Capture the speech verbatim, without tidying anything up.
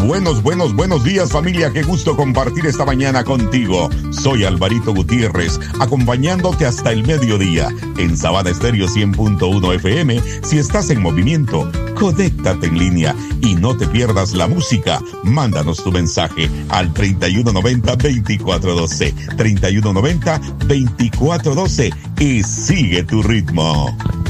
Buenos, buenos, buenos días, familia. Qué gusto compartir esta mañana contigo. Soy Alvarito Gutiérrez, acompañándote hasta el mediodía en Sabana Estéreo cien punto uno F M. Si estás en movimiento, conéctate en línea y no te pierdas la música. Mándanos tu mensaje al treinta y uno noventa, veinticuatro doce, treinta y uno noventa, veinticuatro doce y sigue tu ritmo.